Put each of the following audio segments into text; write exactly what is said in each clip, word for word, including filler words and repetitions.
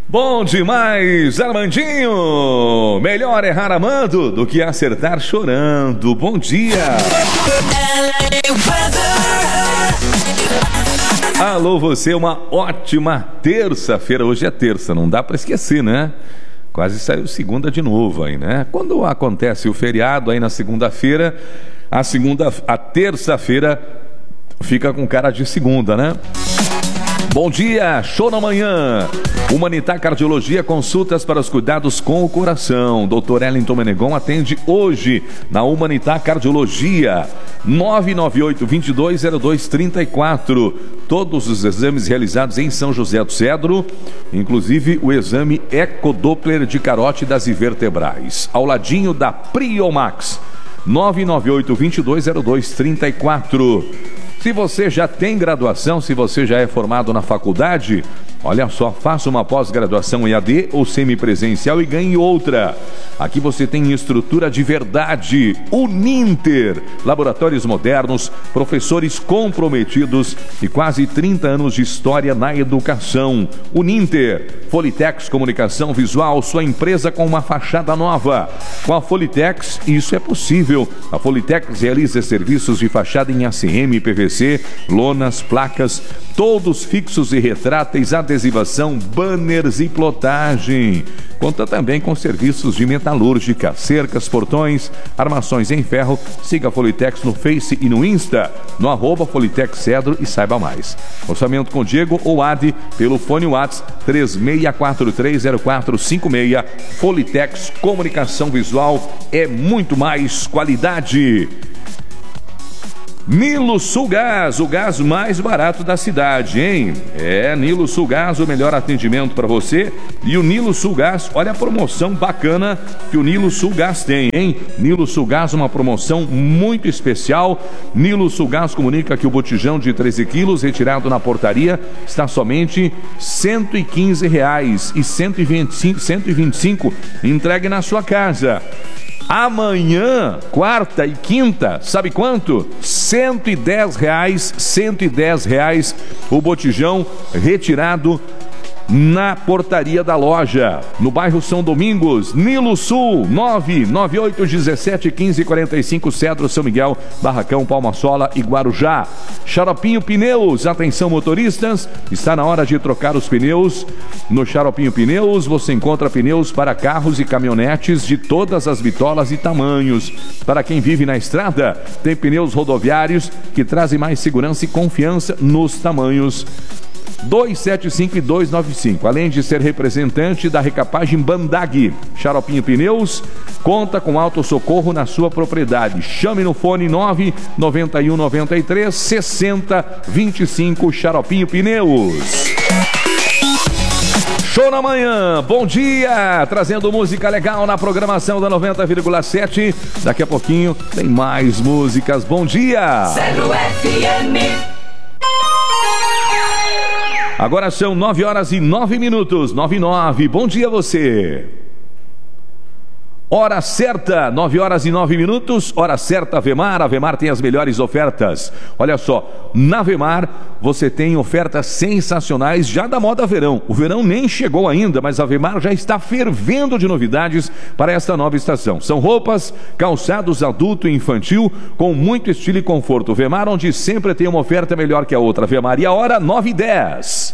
Bom demais, Armandinho! Melhor errar amando do que acertar chorando. Bom dia! Alô, você, uma ótima terça-feira. Hoje é terça, não dá para esquecer, né? Quase saiu segunda de novo aí, né? Quando acontece o feriado aí na segunda-feira, a segunda, a terça-feira fica com cara de segunda, né? Bom dia, show na manhã. Humanitar Cardiologia, consultas para os cuidados com o coração. doutor Ellington Menegon atende hoje na Humanitar Cardiologia. nove nove oito, dois dois zero dois, três quatro. Todos os exames realizados em São José do Cedro, inclusive o exame Ecodoppler de carótidas e vertebrais. Ao ladinho da Priomax. nove nove oito, dois dois zero dois, três quatro. Se você já tem graduação, se você já é formado na faculdade, olha só, faça uma pós-graduação E A D ou semipresencial e ganhe outra. Aqui você tem estrutura de verdade. Uninter, laboratórios modernos, professores comprometidos e quase trinta anos de história na educação. Uninter, Folitex Comunicação Visual, sua empresa com uma fachada nova. Com a Folitex, isso é possível. A Folitex realiza serviços de fachada em A C M, P V C, lonas, placas, todos fixos e retráteis, adesivação, banners e plotagem. Conta também com serviços de metalúrgica, cercas, portões, armações em ferro. Siga a Folitex no Face e no Insta, no arroba Folitex Cedro e saiba mais. Orçamento com Diego ou Adi pelo fone WhatsApp três seis quatro três zero quatro cinco seis. Folitex Comunicação Visual é muito mais qualidade. Nilo Sulgás, o gás mais barato da cidade, hein? É, Nilo Sulgás, o melhor atendimento para você. E o Nilo Sulgás, olha a promoção bacana que o Nilo Sulgás tem, hein? Nilo Sulgás, uma promoção muito especial. Nilo Sulgás comunica que o botijão de treze quilos retirado na portaria está somente cento e quinze reais e cento e vinte e cinco, cento e vinte e cinco entregue na sua casa. Amanhã, quarta e quinta, sabe quanto? cento e dez reais, cento e dez reais o botijão retirado na portaria da loja, no bairro São Domingos, Nilo Sul, nove nove oito um sete um cinco quatro cinco, Cedro, São Miguel, Barracão, Palma Sola e Guarujá. Xaropinho Pneus, atenção motoristas, está na hora de trocar os pneus. No Xaropinho Pneus você encontra pneus para carros e caminhonetes de todas as bitolas e tamanhos. Para quem vive na estrada, tem pneus rodoviários que trazem mais segurança e confiança nos tamanhos. dois sete cinco e dois nove cinco, além de ser representante da recapagem Bandag. Xaropinho Pneus conta com autossocorro na sua propriedade. Chame no fone nove nove um nove três seis zero dois cinco. Xaropinho Pneus. Show na manhã, bom dia, trazendo música legal na programação da noventa vírgula sete. Daqui a pouquinho tem mais músicas. Bom dia. Cedro F M. Agora são nove horas e nove minutos, nove e nove. Bom dia você. Hora certa, nove horas e nove minutos, hora certa, Vemar. A Vemar tem as melhores ofertas. Olha só, na Vemar você tem ofertas sensacionais já da moda verão. O verão nem chegou ainda, mas a Vemar já está fervendo de novidades para esta nova estação. São roupas, calçados adulto e infantil com muito estilo e conforto. Vemar, onde sempre tem uma oferta melhor que a outra. Vemar, e a hora nove e dez.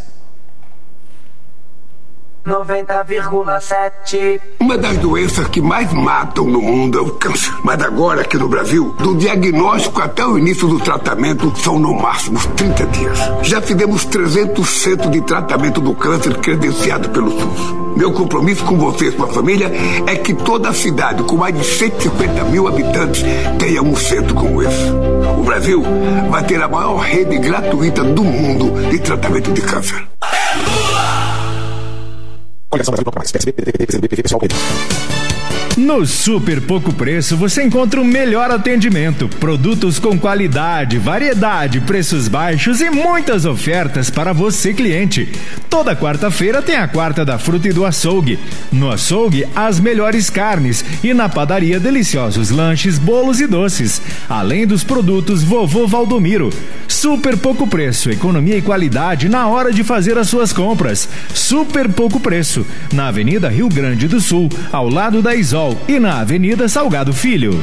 noventa vírgula sete. Uma das doenças que mais matam no mundo é o câncer. Mas agora, aqui no Brasil, do diagnóstico até o início do tratamento, são no máximo trinta dias. Já fizemos trezentos centros de tratamento do câncer credenciado pelo SUS. Meu compromisso com você e sua família é que toda a cidade, com mais de cento e cinquenta mil habitantes, tenha um centro como esse. O Brasil vai ter a maior rede gratuita do mundo de tratamento de câncer. No Super Pouco Preço você encontra o melhor atendimento, produtos com qualidade, variedade, preços baixos e muitas ofertas para você, cliente. Toda quarta-feira tem a quarta da fruta e do açougue. No açougue, as melhores carnes e na padaria, deliciosos lanches, bolos e doces. Além dos produtos Vovô Valdomiro. Super Pouco Preço, economia e qualidade na hora de fazer as suas compras. Super Pouco Preço, na Avenida Rio Grande do Sul, ao lado da Isol, e na Avenida Salgado Filho.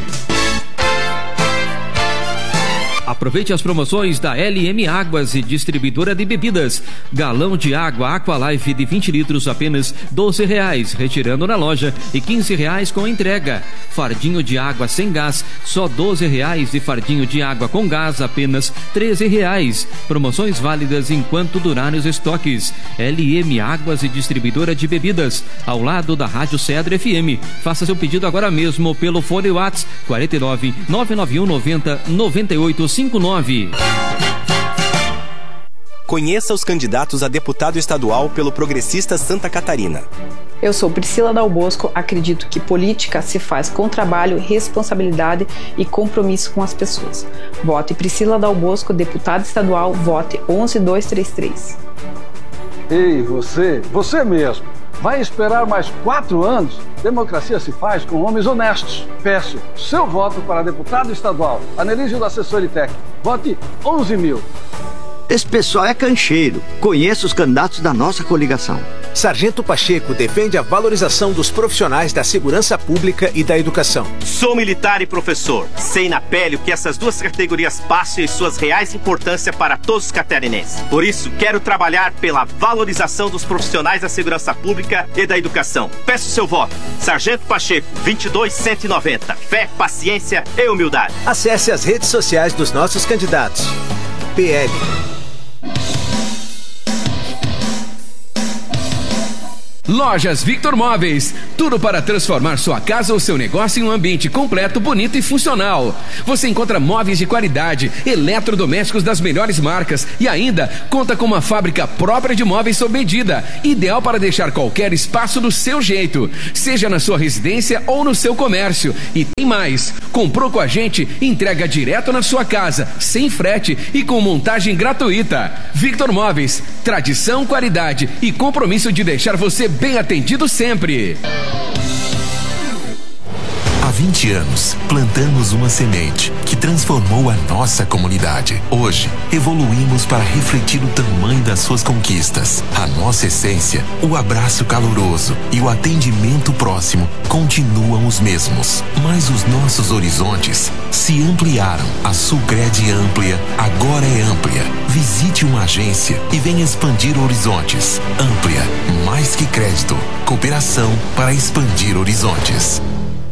Aproveite as promoções da L M Águas e Distribuidora de Bebidas. Galão de água Aqualife de vinte litros apenas doze reais, retirando na loja, e quinze reais com entrega. Fardinho de água sem gás, só doze reais, e fardinho de água com gás apenas treze reais. Promoções válidas enquanto durarem os estoques. L M Águas e Distribuidora de Bebidas, ao lado da Rádio Cedro F M. Faça seu pedido agora mesmo pelo fone WhatsApp quarenta e nove, nove nove um, noventa, noventa e oito cinquenta e nove. Conheça os candidatos a deputado estadual pelo Progressistas Santa Catarina. Eu sou Priscila Dal Bosco, acredito que política se faz com trabalho, responsabilidade e compromisso com as pessoas. Vote Priscila Dal Bosco, deputada estadual, vote onze dois três três. Ei, você, você mesmo, vai esperar mais quatro anos? Democracia se faz com homens honestos. Peço seu voto para deputado estadual, Anelísio da Assessoritec. Vote onze mil. Esse pessoal é cancheiro. Conheço os candidatos da nossa coligação. Sargento Pacheco defende a valorização dos profissionais da segurança pública e da educação. Sou militar e professor. Sei na pele o que essas duas categorias passam e suas reais importâncias para todos os catarinenses. Por isso, quero trabalhar pela valorização dos profissionais da segurança pública e da educação. Peço seu voto. Sargento Pacheco, vinte e dois cento e noventa. Fé, paciência e humildade. Acesse as redes sociais dos nossos candidatos. P L. Lojas Victor Móveis, tudo para transformar sua casa ou seu negócio em um ambiente completo, bonito e funcional. Você encontra móveis de qualidade, eletrodomésticos das melhores marcas e ainda conta com uma fábrica própria de móveis sob medida, ideal para deixar qualquer espaço do seu jeito, seja na sua residência ou no seu comércio. E tem mais, comprou com a gente, entrega direto na sua casa, sem frete e com montagem gratuita. Victor Móveis, tradição, qualidade e compromisso de deixar você bem atendido sempre. Há vinte anos, plantamos uma semente que transformou a nossa comunidade. Hoje, evoluímos para refletir o tamanho das suas conquistas. A nossa essência, o abraço caloroso e o atendimento próximo continuam os mesmos. Mas os nossos horizontes se ampliaram. A Sulcred Amplia agora é amplia. Visite uma agência e venha expandir horizontes. Amplia, mais que crédito, cooperação para expandir horizontes.